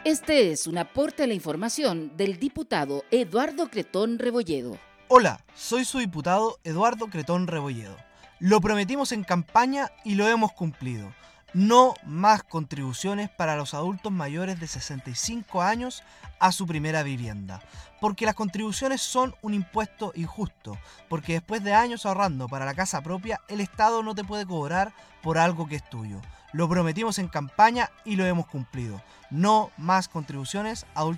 Este es un aporte a la información del diputado Eduardo Cretón Rebolledo. Hola, soy su diputado Eduardo Cretón Rebolledo. Lo prometimos en campaña y lo hemos cumplido. No más contribuciones para los adultos mayores de 65 años a su primera vivienda. Porque las contribuciones son un impuesto injusto. Porque después de años ahorrando para la casa propia, el Estado no te puede cobrar por algo que es tuyo. Lo prometimos en campaña y lo hemos cumplido. No más contribuciones a adultos